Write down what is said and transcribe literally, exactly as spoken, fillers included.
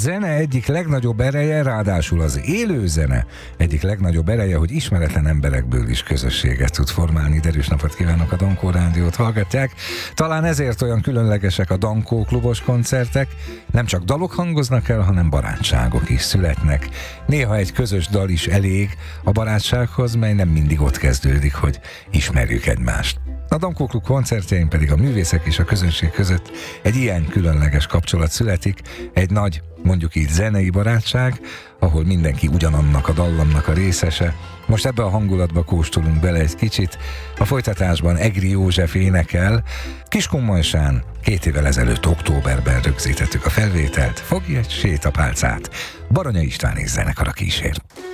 zene egyik legnagyobb ereje, ráadásul az élő zene egyik legnagyobb ereje, hogy ismeretlen emberekből is közösséget tud formálni. Derűs napot kívánok, a Dankó Rádiót hallgatják. Talán ezért olyan különlegesek a Dankó klubos koncertek. Nem csak dalok hangoznak el, hanem barátságok is születnek. Néha egy közös dal is elég a barátsághoz, mely nem mindig ott kezdődik, hogy ismerjük egymást. A Dankó Klub koncertjein pedig a művészek és a közönség között egy ilyen különleges kapcsolat születik, egy nagy, mondjuk így zenei barátság, ahol mindenki ugyanannak a dallamnak a részese. Most ebbe a hangulatba kóstolunk bele egy kicsit. A folytatásban Egri József énekel. Kiskunmajsán két évvel ezelőtt októberben rögzítettük a felvételt. Fogj egy sétapálcát. Baranya István és zenekara kísér.